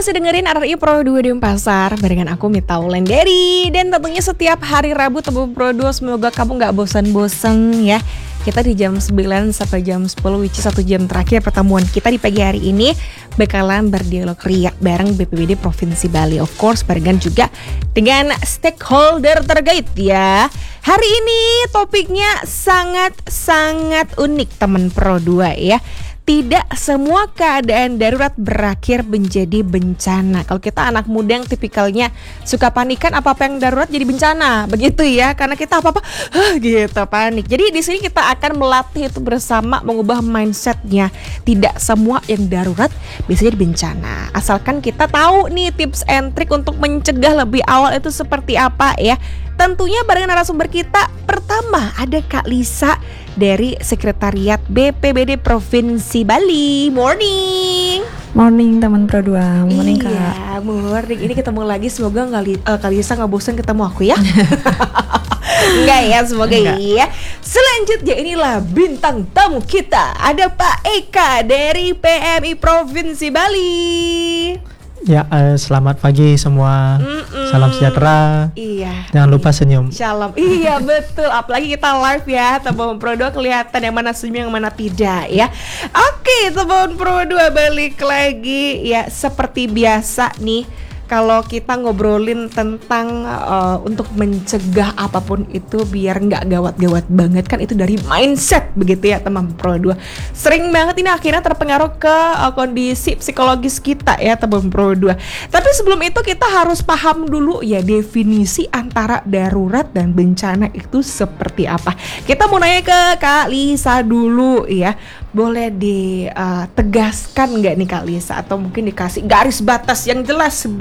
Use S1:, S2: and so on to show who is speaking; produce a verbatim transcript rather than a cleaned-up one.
S1: masih dengerin R R I Pro dua Denpasar barengan aku Mita Wulandari. Dan tentunya setiap hari Rabu Tebon Pro dua, semoga kamu gak bosan-bosan ya. Kita di jam sembilan sampai jam sepuluh, which is satu jam terakhir pertemuan kita di pagi hari ini bakalan berdialog ria bareng B P B D Provinsi Bali. Of course barengan juga dengan stakeholder terkait ya. Hari ini topiknya sangat-sangat unik teman Pro dua ya. Tidak semua keadaan darurat berakhir menjadi bencana. Kalau kita anak muda yang tipikalnya suka panikan, apa-apa yang darurat jadi bencana, begitu ya. Karena kita apa-apa huh, gitu panik. Jadi di sini kita akan melatih itu bersama, mengubah mindsetnya. Tidak semua yang darurat bisa jadi bencana. Asalkan kita tahu nih tips and trik untuk mencegah lebih awal itu seperti apa ya. Tentunya barengan narasumber kita. Pertama ada Kak Lisa dari Sekretariat B P B D Provinsi Bali. Morning.
S2: Morning teman Pro dua. Morning Kak.
S1: Iya, morning. Ini ketemu lagi, semoga nggak uh, Kak Lisa nggak bosan ketemu aku ya. Enggak ya, semoga iya. Selanjutnya inilah bintang tamu kita. Ada Pak Eka dari P M I Provinsi Bali.
S3: Ya, uh, selamat pagi semua. Mm-mm. Salam sejahtera.
S1: Iya.
S3: Jangan lupa senyum.
S1: Shalom. Iya betul. Apalagi kita live ya. Tebon Pro dua kelihatan yang mana senyum yang mana tidak ya. Oke, Tebon Pro dua balik lagi ya, seperti biasa nih. Kalau kita ngobrolin tentang uh, untuk mencegah apapun itu biar nggak gawat-gawat banget, kan itu dari mindset begitu ya teman Pro dua. Sering banget ini akhirnya terpengaruh ke uh, kondisi psikologis kita ya teman Pro dua. Tapi sebelum itu kita harus paham dulu ya definisi antara darurat dan bencana itu seperti apa. Kita mau nanya ke Kak Lisa dulu ya. Boleh ditegaskan uh, nggak nih Kak Lisa, atau mungkin dikasih garis batas yang jelas